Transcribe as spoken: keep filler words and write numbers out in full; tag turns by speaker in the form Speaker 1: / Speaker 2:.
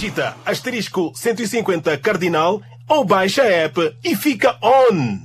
Speaker 1: digita asterisco cento e cinquenta cardinal ou baixa a app e fica on!